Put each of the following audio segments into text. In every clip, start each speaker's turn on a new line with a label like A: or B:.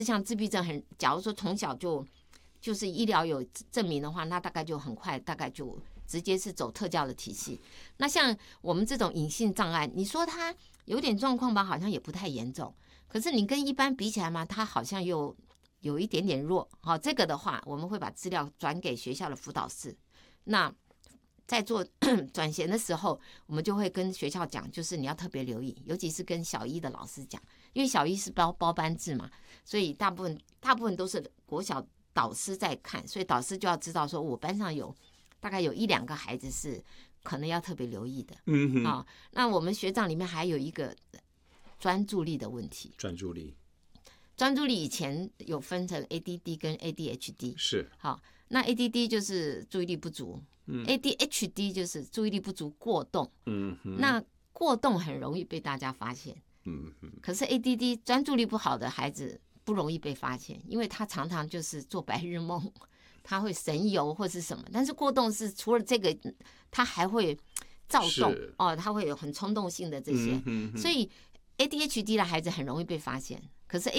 A: 像自闭症假如说从小就是医疗有证明的话，那大概就很快，大概就直接是走特教的体系。那像我们这种隐性障碍，你说他有点状况吧，好像也不太严重。可是你跟一般比起来嘛，他好像又有一点点弱。好，这个的话，我们会把资料转给学校的辅导室。那在做转衔的时候，我们就会跟学校讲，就是你要特别留意，尤其是跟小一的老师讲，因为小一是包班制嘛，所以大部分都是国小导师在看，所以导师就要知道说，我班上大概有1-2个孩子是可能要特别留意的。那我们学长里面还有一个专注力的问题。专注力以前有分成 ADD 跟 ADHD。是。好，那 ADD 就是注意力不足。ADHD 就是注意力不足过动。那过动很容易被大家发现。可是 ADD 专注力不好的孩子不容易被发现，因为他常常就是做白日梦，他会神游或是什么。但是过动是除了这个，他还会躁动他会有很冲动性的这些。所以 ADHD 的孩子很容易被发现，可是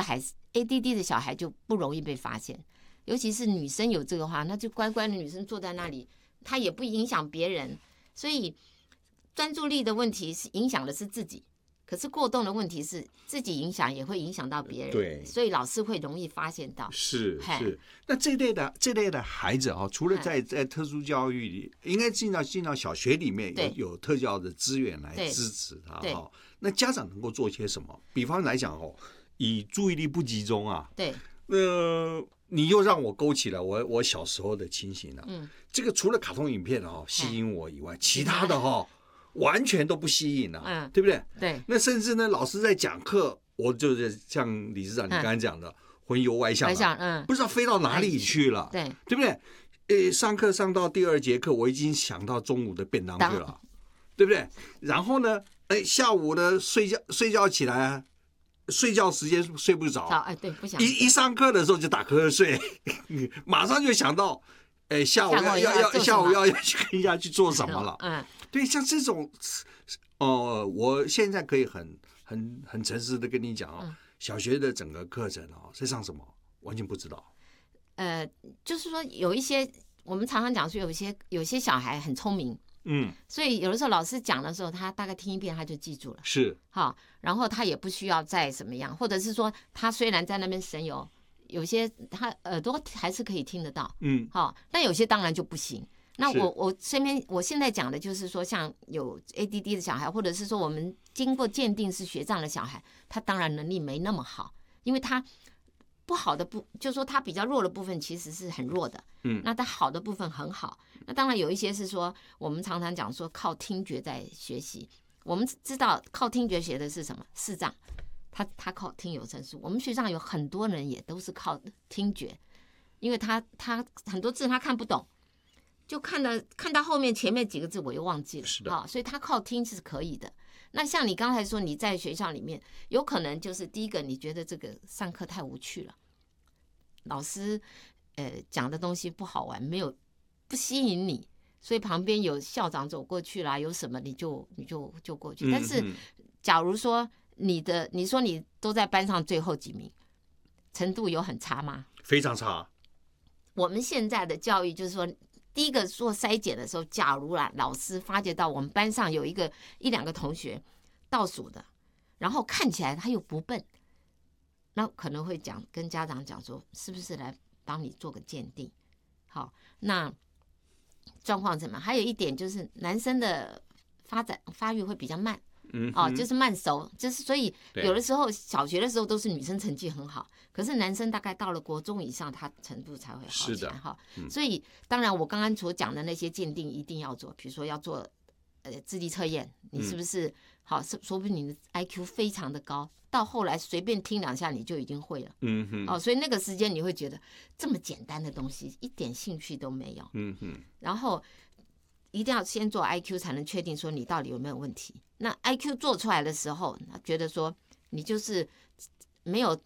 A: ADD 的小孩就不容易被发现。尤其是女生有这个话，那就乖乖的女生坐在那里，她也不影响别人。所以专注力的问题是影响的是自己，可是过动的问题是自己影响也会影响到别人。对，所以老师会容易发现到。是。
B: 那这类的孩子除了在特殊教育里，应该进到小学里面有特教的资源来支持他。那家长能够做些什么？比方来讲以注意力不集中对。你又让我勾起了我小时候的情形了。这个除了卡通影片吸引我以外，其他的完全都不吸引了。对不对？对。那甚至呢，老师在讲课，我就是像理事长你刚才讲的，魂游外向不知道飞到哪里去了。对不对？上课上到第2节课，我已经想到中午的便当去了，对不对？然后呢，下午的睡觉起来。睡觉时间睡不着，
A: 对，不想
B: 一上课的时候就打瞌睡，马上就想到，下午要去跟人家去做什么了。对，像这种，我现在可以很诚实的跟你讲小学的整个课程在上什么，完全不知道。
A: 就是说有一些我们常常讲说有些小孩很聪明。所以有的时候老师讲的时候，他大概听一遍他就记住了。是。好，然后他也不需要再怎么样，或者是说他虽然在那边神游，有些他耳朵还是可以听得到。好，但有些当然就不行。那我现在讲的就是说，像有 ADD 的小孩，或者是说我们经过鉴定是学障的小孩，他当然能力没那么好，因为他不好的就是说他比较弱的部分其实是很弱的。那他好的部分很好。那当然有一些是说，我们常常讲说靠听觉在学习。我们知道靠听觉学的是什么？视障，他靠听有声书。我们学上有很多人也都是靠听觉，因为他很多字他看不懂，就看到后面前面几个字我又忘记了。是的。所以他靠听是可以的。那像你刚才说，你在学校里面有可能就是第一个，你觉得这个上课太无趣了，老师讲的东西不好玩，不吸引你，所以旁边有校长走过去啦，有什么你就过去。但是假如说你说你都在班上最后几名，程度有很差吗？
B: 非常差。
A: 我们现在的教育就是说，第一个做筛检的时候，假如老师发觉到我们班上有1-2个同学倒数的，然后看起来他又不笨，那可能会跟家长讲说，是不是来帮你做个鉴定？好，那状况怎么样？还有一点就是男生的发育会比较慢。就是慢熟，就是所以有的时候小学的时候都是女生成绩很好，可是男生大概到了国中以上，他程度才会好起来哈。所以当然我刚刚所讲的那些鉴定一定要做，比如说要做智力测验，你是不是好？说不定你的 IQ 非常的高，到后来随便听2下你就已经会了。所以那个时间你会觉得这么简单的东西一点兴趣都没有。然后一定要先做 IQ 才能确定说你到底有没有问题。那 IQ 做出来的时候，他觉得说你就是没有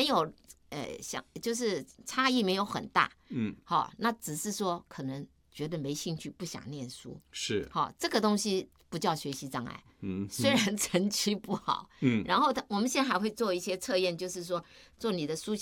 A: 就是差异没有很大。好，那只是说可能觉得没兴趣，不想念书。是。好，这个东西不叫学习障碍。虽
B: 嗯
A: 然成绩不好，然后我们现在还会做一些测验，就是说做你的书写